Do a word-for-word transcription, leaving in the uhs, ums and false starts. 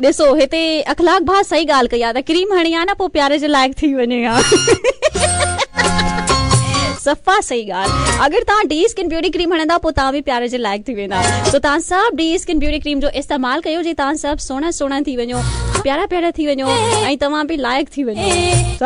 ॾिसो हिते अखलाक भाउ सही ॻाल्हि कई आहे त क्रीम हणी आहे न पोइ प्यारे जे लाइक़ु थी वञे हा सफ़ा सही ॻाल्हि अगरि तव्हां डी स्किन ब्यूटी क्रीम हणंदा पोइ तव्हां बि प्यारे जे लाइक़ु थी वेंदा सो तव्हां सभु डी स्किन ब्यूटी क्रीम जो इस्तेमालु कयो जीअं तव्हां सभु सुहिणा सुहिणा थी वञो प्यारा प्यारा थी वञो ऐं तव्हां बि लाइक़ु थी वञो